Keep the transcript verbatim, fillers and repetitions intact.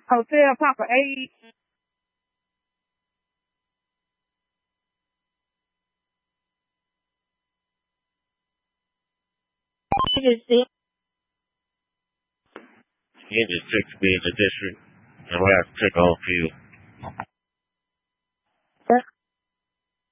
Hotel Papa eight. Engine six be in the district, and we'll have to take all field.